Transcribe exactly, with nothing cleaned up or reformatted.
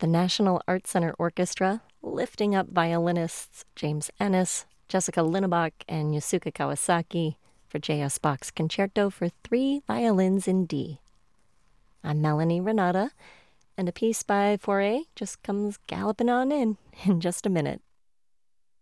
the National Arts Center Orchestra, lifting up violinists James Ennis, Jessica Linnebach, and Yasuka Kawasaki for J S. Bach's Concerto for Three Violins in D. I'm Melanie Renata, and a piece by Fauré just comes galloping on in in just a minute.